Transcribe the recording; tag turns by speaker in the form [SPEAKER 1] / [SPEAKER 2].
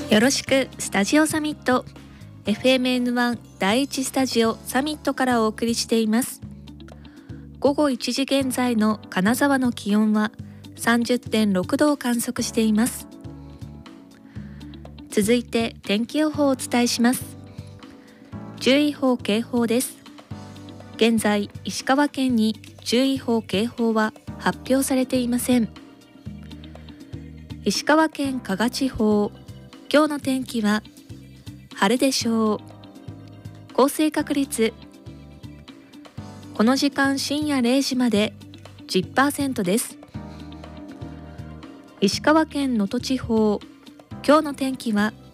[SPEAKER 1] よろしくスタジオサミット FMN1 第1スタジオサミットからお送りしています。午後1時現在の金沢の気温は 30.6 度を観測しています。続いて天気予報をお伝えします。注意報警報です。現在石川県に注意報警報は発表されていません。石川県加賀地方、今日の天気は晴れでしょう。降水確率、この時間深夜0時まで 10% です。石川県能登地方、今日の天気は